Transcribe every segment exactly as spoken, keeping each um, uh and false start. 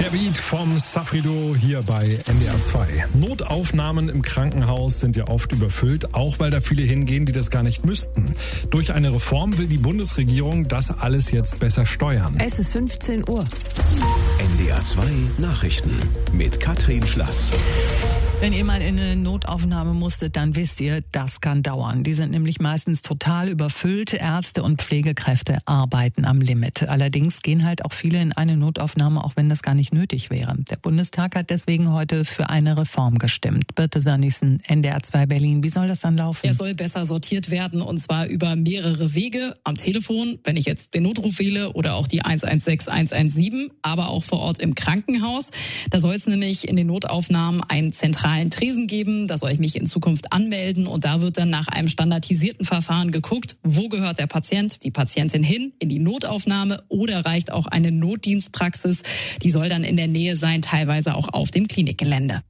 Der Beat vom Safrido hier bei N D R zwei. Notaufnahmen im Krankenhaus sind ja oft überfüllt, auch weil da viele hingehen, die das gar nicht müssten. Durch eine Reform will die Bundesregierung das alles jetzt besser steuern. Es ist fünfzehn Uhr. N D R zwei Nachrichten mit Katrin Schlass. Wenn ihr mal in eine Notaufnahme musstet, dann wisst ihr, das kann dauern. Die sind nämlich meistens total überfüllt. Ärzte und Pflegekräfte arbeiten am Limit. Allerdings gehen halt auch viele in eine Notaufnahme, auch wenn das gar nicht nötig wäre. Der Bundestag hat deswegen heute für eine Reform gestimmt. Birte Sönnigsen, N D R zwei Berlin. Wie soll das dann laufen? Er soll besser sortiert werden, und zwar über mehrere Wege. Am Telefon, wenn ich jetzt den Notruf wähle, oder auch die eins eins sechs, eins eins sieben, aber auch vor Ort im Krankenhaus. Da soll es nämlich in den Notaufnahmen einen zentralen Tresen geben. Da soll ich mich in Zukunft anmelden, und da wird dann nach einem standardisierten Verfahren geguckt, wo gehört der Patient, die Patientin hin, in die Notaufnahme, oder reicht auch eine Notdienstpraxis. Die soll dann in der Nähe sein, teilweise auch auf dem Klinikgelände.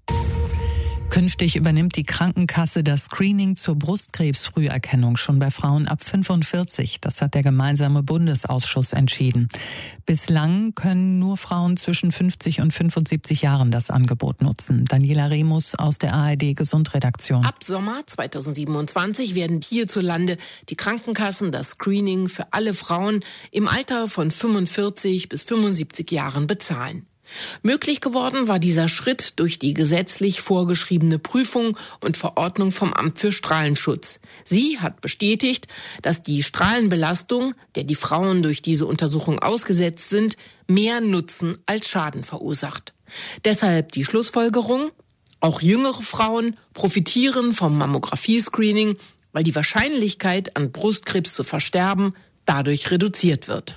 Künftig übernimmt die Krankenkasse das Screening zur Brustkrebsfrüherkennung schon bei Frauen ab fünfundvierzig. Das hat der gemeinsame Bundesausschuss entschieden. Bislang können nur Frauen zwischen fünfzig und fünfundsiebzig Jahren das Angebot nutzen. Daniela Remus aus der A R D Gesundredaktion. Ab Sommer zweitausendsiebenundzwanzig werden hierzulande die Krankenkassen das Screening für alle Frauen im Alter von fünfundvierzig bis fünfundsiebzig Jahren bezahlen. Möglich geworden war dieser Schritt durch die gesetzlich vorgeschriebene Prüfung und Verordnung vom Amt für Strahlenschutz. Sie hat bestätigt, dass die Strahlenbelastung, der die Frauen durch diese Untersuchung ausgesetzt sind, mehr Nutzen als Schaden verursacht. Deshalb die Schlussfolgerung: Auch jüngere Frauen profitieren vom Mammographie-Screening, weil die Wahrscheinlichkeit, an Brustkrebs zu versterben, dadurch reduziert wird.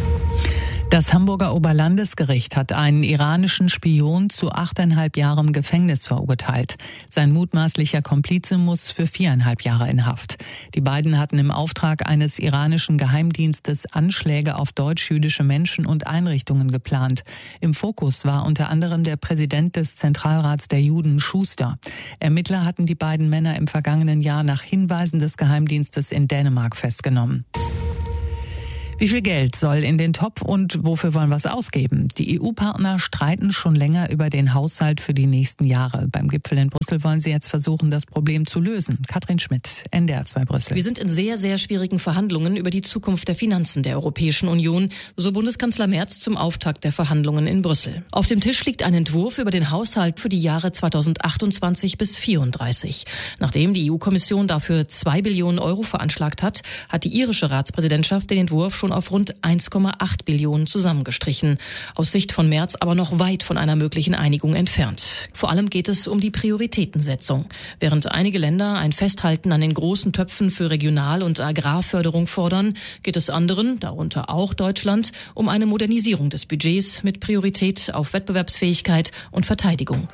Das Hamburger Oberlandesgericht hat einen iranischen Spion zu achteinhalb Jahren Gefängnis verurteilt. Sein mutmaßlicher Komplize muss für viereinhalb Jahre in Haft. Die beiden hatten im Auftrag eines iranischen Geheimdienstes Anschläge auf deutsch-jüdische Menschen und Einrichtungen geplant. Im Fokus war unter anderem der Präsident des Zentralrats der Juden, Schuster. Ermittler hatten die beiden Männer im vergangenen Jahr nach Hinweisen des Geheimdienstes in Dänemark festgenommen. Wie viel Geld soll in den Topf und wofür wollen wir es ausgeben? Die E U-Partner streiten schon länger über den Haushalt für die nächsten Jahre. Beim Gipfel in Brüssel wollen sie jetzt versuchen, das Problem zu lösen. Katrin Schmidt, N D R zwei Brüssel. Wir sind in sehr, sehr schwierigen Verhandlungen über die Zukunft der Finanzen der Europäischen Union, so Bundeskanzler Merz zum Auftakt der Verhandlungen in Brüssel. Auf dem Tisch liegt ein Entwurf über den Haushalt für die Jahre zweitausendachtundzwanzig bis vierunddreißig. Nachdem die E U-Kommission dafür zwei Billionen Euro veranschlagt hat, hat die irische Ratspräsidentschaft den Entwurf schon auf rund eins Komma acht Billionen zusammengestrichen. Aus Sicht von Merz aber noch weit von einer möglichen Einigung entfernt. Vor allem geht es um die Prioritätensetzung. Während einige Länder ein Festhalten an den großen Töpfen für Regional- und Agrarförderung fordern, geht es anderen, darunter auch Deutschland, um eine Modernisierung des Budgets mit Priorität auf Wettbewerbsfähigkeit und Verteidigung.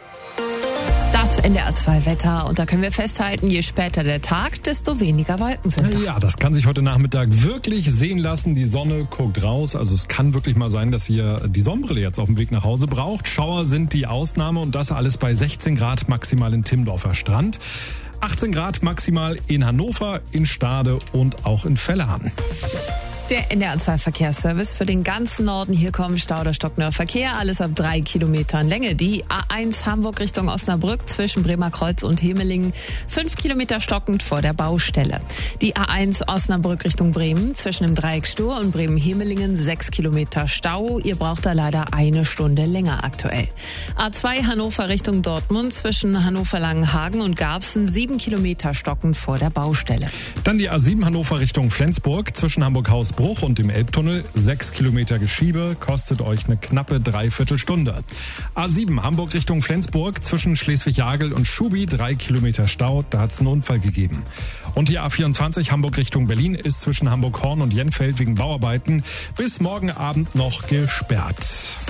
Das N D R zwei Wetter, und da können wir festhalten, je später der Tag, desto weniger Wolken sind da. Ja, das kann sich heute Nachmittag wirklich sehen lassen. Die Sonne guckt raus, also es kann wirklich mal sein, dass ihr die Sonnenbrille jetzt auf dem Weg nach Hause braucht. Schauer sind die Ausnahme, und das alles bei sechzehn Grad maximal in Timmendorfer Strand, achtzehn Grad maximal in Hannover, in Stade und auch in Vellerhahn. Der N D R zwei Verkehrsservice für den ganzen Norden. Hier kommen Stau oder stockender Verkehr. Alles ab drei Kilometern Länge. Die A eins Hamburg Richtung Osnabrück zwischen Bremerkreuz und Hemelingen. Fünf Kilometer stockend vor der Baustelle. Die A eins Osnabrück Richtung Bremen zwischen dem Dreieck Stur und Bremen-Hemelingen. Sechs Kilometer Stau. Ihr braucht da leider eine Stunde länger aktuell. A zwei Hannover Richtung Dortmund zwischen Hannover-Langenhagen und Garbsen. Sieben Kilometer stockend vor der Baustelle. Dann die A sieben Hannover Richtung Flensburg zwischen Hamburg-Hausbruch und dem Elbtunnel. Sechs Kilometer Geschiebe, kostet euch eine knappe Dreiviertelstunde. A sieben Hamburg Richtung Flensburg zwischen Schleswig-Jagel und Schubi. Drei Kilometer Stau, da hat es einen Unfall gegeben. Und die A vierundzwanzig Hamburg Richtung Berlin ist zwischen Hamburg-Horn und Jenfeld wegen Bauarbeiten bis morgen Abend noch gesperrt.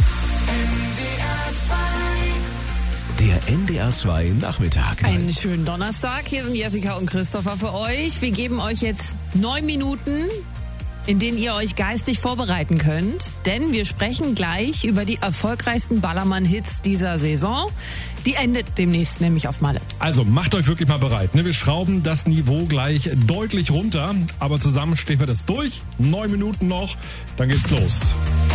Der N D R zwei Nachmittag. Einen schönen Donnerstag. Hier sind Jessica und Christopher für euch. Wir geben euch jetzt neun Minuten, in denen ihr euch geistig vorbereiten könnt. Denn wir sprechen gleich über die erfolgreichsten Ballermann-Hits dieser Saison. Die endet demnächst nämlich auf Malle. Also macht euch wirklich mal bereit. Ne? Wir schrauben das Niveau gleich deutlich runter. Aber zusammen stehen wir das durch. Neun Minuten noch, dann geht's los.